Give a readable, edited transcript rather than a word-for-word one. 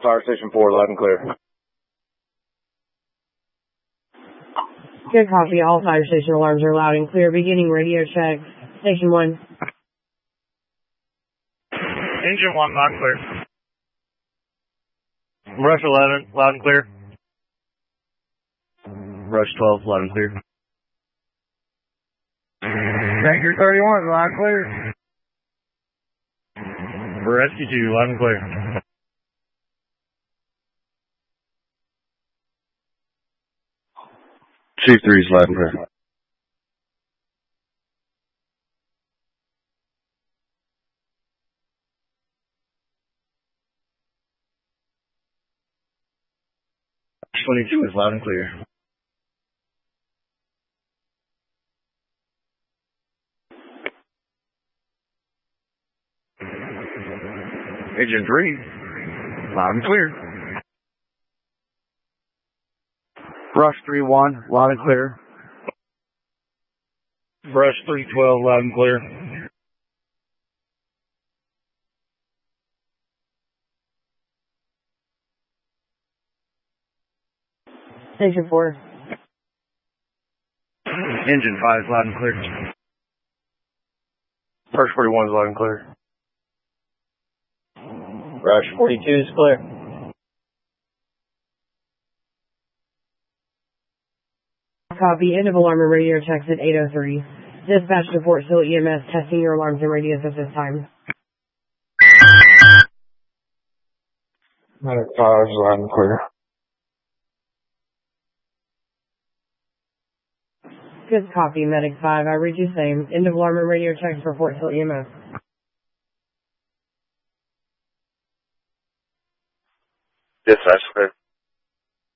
Fire Station 4, loud and clear. Good copy. All fire station alarms are loud and clear. Beginning radio check. Station 1. Engine 1, loud and clear. Rush 11, loud and clear. Rush 12, loud and clear. Tanker 31, loud and clear. Rescue 2, loud and clear. Chief 3 is loud and clear. Rush 22 is loud and clear. Engine 3, loud and clear. Rush 3-1, loud and clear. Rush 312, loud and clear. Station 4. Engine 5 is loud and clear. Rush 41 is loud and clear. Rush 42 is clear. Copy. End of alarm and radio checks at 8:03. Dispatch to Fort Sill EMS testing your alarms and radios at this time. Medic 5 is loud and clear. Good copy. Medic 5. I read you same. End of alarm and radio checks for Fort Sill EMS. Dispatch clear.